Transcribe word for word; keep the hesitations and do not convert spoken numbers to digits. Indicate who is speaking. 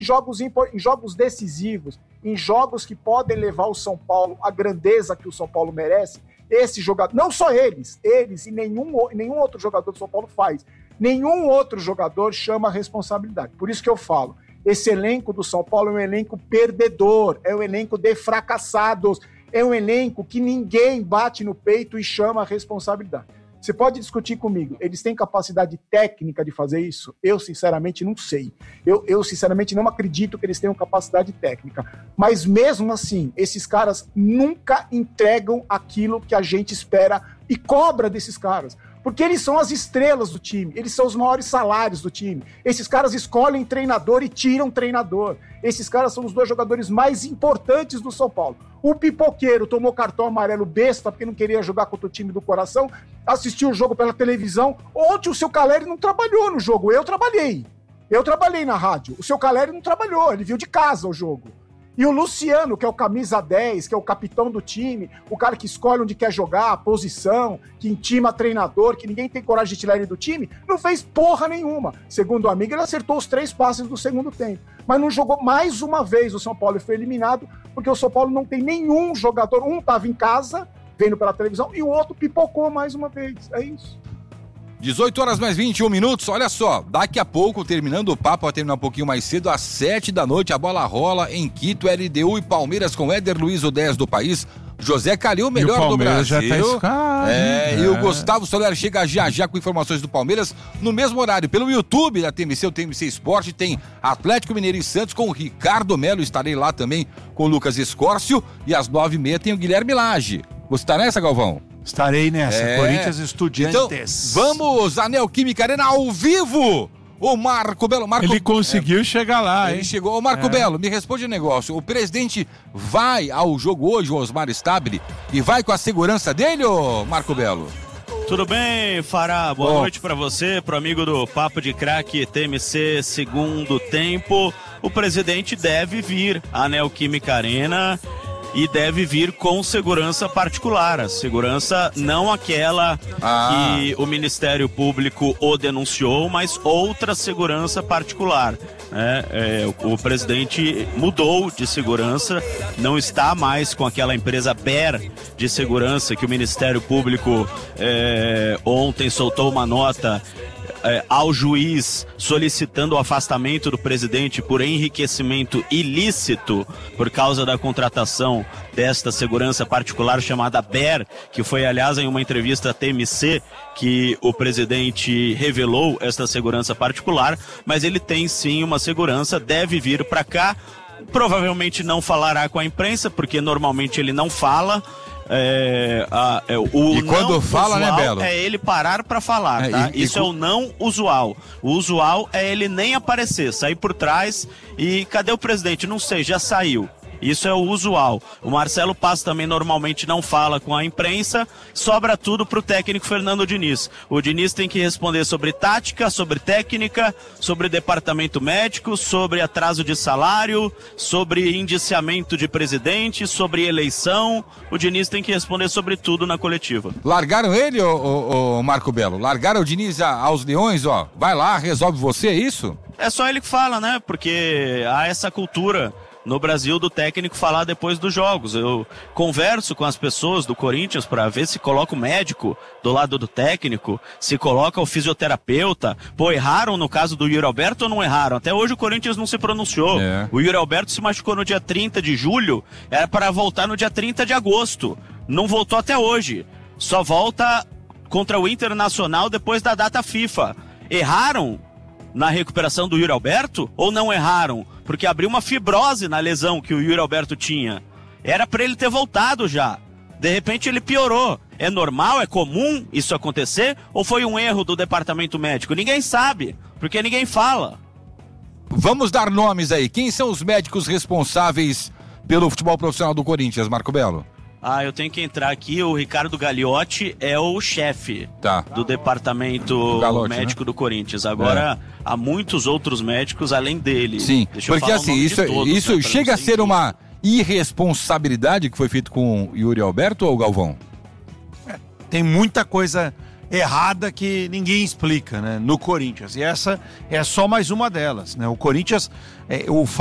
Speaker 1: jogos, em jogos decisivos, em jogos que podem levar o São Paulo à grandeza que o São Paulo merece, esse jogador, não só eles, eles e nenhum, nenhum outro jogador do São Paulo faz, nenhum outro jogador chama a responsabilidade. Por isso que eu falo, esse elenco do São Paulo é um elenco perdedor, é um elenco de fracassados, é um elenco que ninguém bate no peito e chama a responsabilidade. Você pode discutir comigo, eles têm capacidade técnica de fazer isso? Eu, sinceramente, não sei. Eu, eu, sinceramente, não acredito que eles tenham capacidade técnica. Mas, mesmo assim, esses caras nunca entregam aquilo que a gente espera e cobra desses caras. Porque eles são as estrelas do time, eles são os maiores salários do time. Esses caras escolhem treinador e tiram treinador. Esses caras são os dois jogadores mais importantes do São Paulo. O pipoqueiro tomou cartão amarelo besta porque não queria jogar contra o time do coração, assistiu o jogo pela televisão. Ontem o seu Caleri não trabalhou no jogo, eu trabalhei. Eu trabalhei na rádio. O seu Caleri não trabalhou, ele viu de casa o jogo. E o Luciano, que é o camisa dez, que é o capitão do time, o cara que escolhe onde quer jogar, a posição, que intima treinador, que ninguém tem coragem de tirar ele do time, não fez porra nenhuma. Segundo o amigo, ele acertou os três passes do segundo tempo. Mas não jogou mais uma vez o São Paulo e foi eliminado, porque o São Paulo não tem nenhum jogador. Um estava em casa, vendo pela televisão, e o outro pipocou mais uma vez. É isso.
Speaker 2: dezoito horas mais vinte e um minutos, olha só, daqui a pouco, terminando o papo, vai terminar um pouquinho mais cedo, às sete da noite, a bola rola em Quito, L D U e Palmeiras com Éder Luiz, o dez do país, José Calil, o melhor do Brasil. Já tá escado, é, é. E o Gustavo Soler chega já já com informações do Palmeiras no mesmo horário. Pelo YouTube da T M C, o T M C Esporte, tem Atlético Mineiro e Santos com o Ricardo Melo, estarei lá também com o Lucas Escórcio, e às nove e meia tem o Guilherme Lage. Você tá nessa, Galvão?
Speaker 3: Estarei nessa, é. Corinthians Estudiantes.
Speaker 2: Então, vamos, a Neoquímica Arena ao vivo. O Marco Belo. Marco...
Speaker 3: Ele conseguiu é, chegar lá,
Speaker 2: Ele
Speaker 3: hein?
Speaker 2: chegou. Ô, Marco é. Belo, me responde um negócio. O presidente vai ao jogo hoje, o Osmar Stabile, e vai com a segurança dele, ô Marco Belo?
Speaker 4: Tudo bem, Fará? Boa Bom. noite pra você, pro amigo do Papo de Craque T M C Segundo Tempo. O presidente deve vir à Neoquímica Arena e deve vir com segurança particular, a segurança não aquela ah. que o Ministério Público o denunciou, mas outra segurança particular. É, é, o, o presidente mudou de segurança, não está mais com aquela empresa B E R de segurança que o Ministério Público é, ontem soltou uma nota É, ao juiz solicitando o afastamento do presidente por enriquecimento ilícito por causa da contratação desta segurança particular chamada B E R, que foi, aliás, em uma entrevista à T M C que o presidente revelou esta segurança particular, mas ele tem sim uma segurança, deve vir para cá, provavelmente não falará com a imprensa, porque normalmente ele não fala. É, a, é, o
Speaker 2: e quando
Speaker 4: não
Speaker 2: fala,
Speaker 4: usual,
Speaker 2: né, Belo?
Speaker 4: É ele parar pra falar,
Speaker 2: é,
Speaker 4: tá?
Speaker 2: E,
Speaker 4: Isso
Speaker 2: e...
Speaker 4: é o não usual. O usual é ele nem aparecer, sair por trás e cadê o presidente? Não sei, já saiu. Isso é o usual. O Marcelo Paes também normalmente não fala com a imprensa, sobra tudo pro técnico Fernando Diniz. O Diniz tem que responder sobre tática, sobre técnica, sobre departamento médico, sobre atraso de salário, sobre indiciamento de presidente, sobre eleição. O Diniz tem que responder sobre tudo na coletiva.
Speaker 2: Largaram ele, ô, ô, ô Marco Belo? Largaram o Diniz a, aos leões, ó? Vai lá, resolve você, é isso?
Speaker 4: É só ele que fala, né? Porque há essa cultura no Brasil do técnico falar depois dos jogos. Eu converso com as pessoas do Corinthians para ver se coloca o médico do lado do técnico, se coloca o fisioterapeuta. Pô, erraram no caso do Yuri Alberto ou não erraram? Até hoje o Corinthians não se pronunciou. É. O Yuri Alberto se machucou no dia trinta de julho, era para voltar no dia trinta de agosto. Não voltou até hoje. Só volta contra o Internacional depois da data FIFA. Erraram na recuperação do Yuri Alberto ou não erraram? Porque abriu uma fibrose na lesão que o Yuri Alberto tinha. Era para ele ter voltado já. De repente ele piorou. É normal, é comum isso acontecer? Ou foi um erro do departamento médico? Ninguém sabe, porque ninguém fala.
Speaker 2: Vamos dar nomes aí. Quem são os médicos responsáveis pelo futebol profissional do Corinthians, Marco Belo?
Speaker 4: Ah, eu tenho que entrar aqui, o Ricardo Gagliotti é o chefe
Speaker 2: tá.
Speaker 4: do departamento Galotti, médico, né? Do Corinthians. Agora, é. há muitos outros médicos além dele.
Speaker 2: Sim, Deixa porque assim, isso, todos, isso né, chega a ser que... uma irresponsabilidade que foi feito com o Yuri Alberto ou Galvão?
Speaker 3: É, tem muita coisa errada que ninguém explica, né, no Corinthians. E essa é só mais uma delas, né? O Corinthians é, o